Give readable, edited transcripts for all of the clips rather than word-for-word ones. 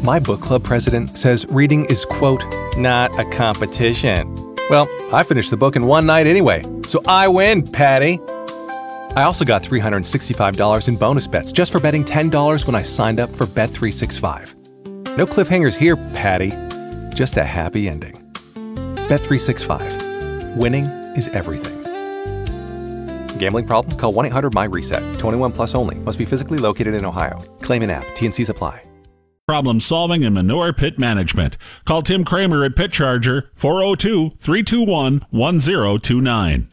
My book club president says reading is, quote, not a competition. Well, I finished the book in one night anyway, so I win, Patty. I also got $365 in bonus bets just for betting $10 when I signed up for Bet365. No cliffhangers here, Patty. Just a happy ending. Bet365. Winning is everything. Gambling problem? Call 1-800-MY-RESET. 21 plus only. Must be physically located in Ohio. Claim in app. T&Cs apply. Problem solving and manure pit management. Call Tim Kramer at Pit Charger, 402-321-1029.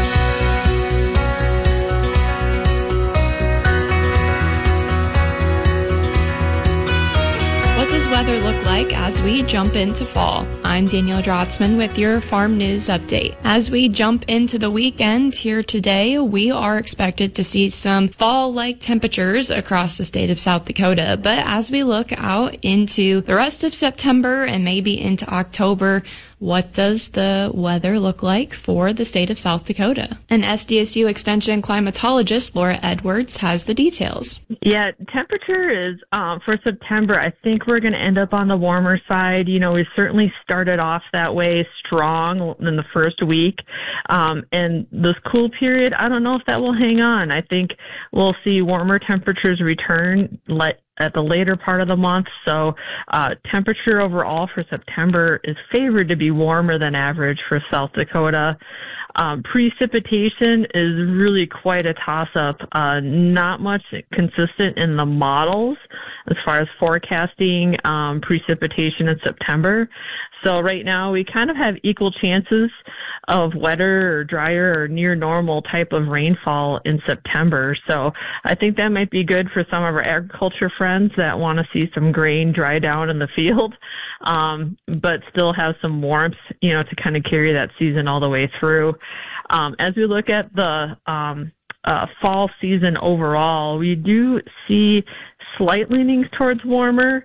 What does weather look like as we jump into fall? I'm Danielle Drotzman with your Farm News Update. As we jump into the weekend here today, we are expected to see some fall-like temperatures across the state of South Dakota. But as we look out into the rest of September and maybe into October, what does the weather look like for the state of South Dakota? An SDSU Extension climatologist, Laura Edwards, has the details. Yeah, temperature is, for September, I think we're going to end up on the warmer side. You know, we certainly started off that way strong in the first week. And this cool period, I don't know if that will hang on. I think we'll see warmer temperatures return at the later part of the month. So temperature overall for September is favored to be warmer than average for South Dakota. Precipitation is really quite a toss-up. Not much consistent in the models as far as forecasting precipitation in September. So right now we kind of have equal chances of wetter or drier or near normal type of rainfall in September. So I think that might be good for some of our agriculture friends that want to see some grain dry down in the field, but still have some warmth, you know, to kind of carry that season all the way through. As we look at the fall season overall, we do see slight leanings towards warmer.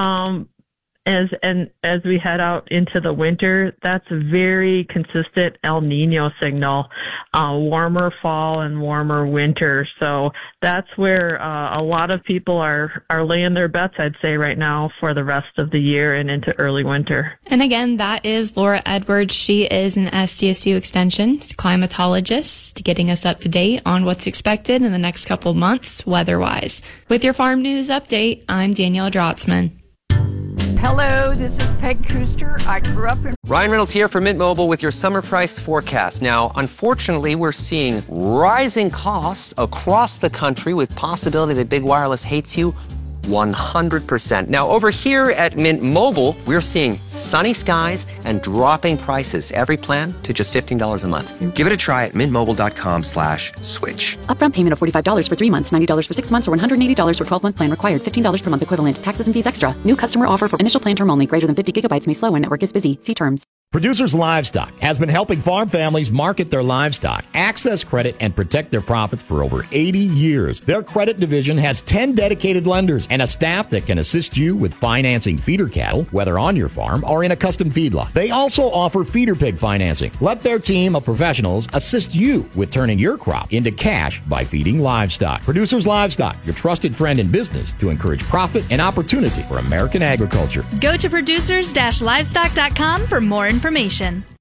As we head out into the winter, that's a very consistent El Nino signal, warmer fall and warmer winter. So that's where a lot of people are laying their bets, I'd say, right now for the rest of the year and into early winter. And again, that is Laura Edwards. She is an SDSU Extension climatologist, getting us up to date on what's expected in the next couple months weather-wise. With your Farm News Update, I'm Danielle Drotzman. Hello, this is Peg Kuster. I grew up in... Ryan Reynolds here for Mint Mobile with your summer price forecast. Now, unfortunately, we're seeing rising costs across the country with possibility that big wireless hates you 100%. Now, over here at Mint Mobile, we're seeing sunny skies and dropping prices. Every plan to just $15 a month. Give it a try at mintmobile.com/switch. Upfront payment of $45 for 3 months, $90 for 6 months, or $180 for 12-month plan required. $15 per month equivalent. Taxes and fees extra. New customer offer for initial plan term only. Greater than 50 gigabytes may slow when network is busy. See terms. Producers Livestock has been helping farm families market their livestock, access credit, and protect their profits for over 80 years. Their credit division has 10 dedicated lenders and a staff that can assist you with financing feeder cattle, whether on your farm or in a custom feedlot. They also offer feeder pig financing. Let their team of professionals assist you with turning your crop into cash by feeding livestock. Producers Livestock, your trusted friend in business to encourage profit and opportunity for American agriculture. Go to producers-livestock.com for more information.